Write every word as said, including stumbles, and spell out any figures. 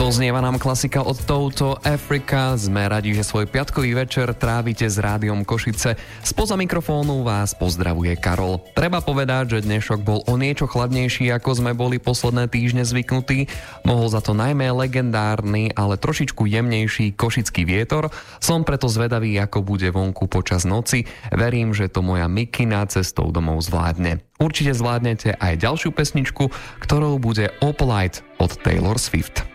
Doznieva nám klasika od Toto Africa. Sme radi, že svoj piatkový večer trávite s Rádiom Košice. Spoza mikrofónu vás pozdravuje Karol. Treba povedať, že dnešok bol o niečo chladnejší, ako sme boli posledné týždne zvyknutí. Mohol za to najmä legendárny, ale trošičku jemnejší košický vietor. Som preto zvedavý, ako bude vonku počas noci. Verím, že to moja mikina cestou domov zvládne. Určite zvládnete aj ďalšiu pesničku, ktorou bude Opalite od Taylor Swift.